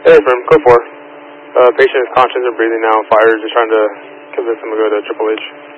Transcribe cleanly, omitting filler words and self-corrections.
Hey, firm, go for. Patient is conscious and breathing now. Fire, just trying to convince him to go to Triple H.